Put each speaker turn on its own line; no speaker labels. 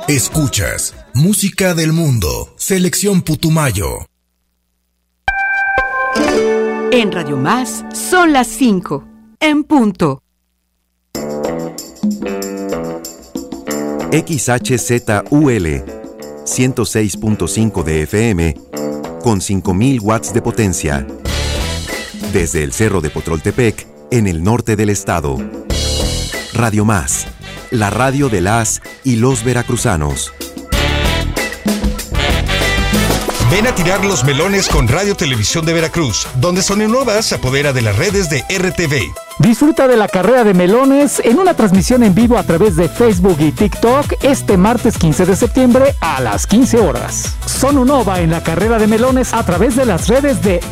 Escuchas Música del Mundo, Selección Putumayo.
En Radio Más son las 5, en punto.
XHZUL 106.5 de FM con 5.000 watts de potencia. Desde el Cerro de Potroltepec, en el norte del estado. Radio Más, la radio de las y los veracruzanos.
Ven a tirar los melones con Radio Televisión de Veracruz, donde Sonenova se apodera de las redes de RTV.
Disfruta de la carrera de melones en una transmisión en vivo a través de Facebook y TikTok este martes 15 de septiembre a las 15 horas. Sonenova en la carrera de melones a través de las redes de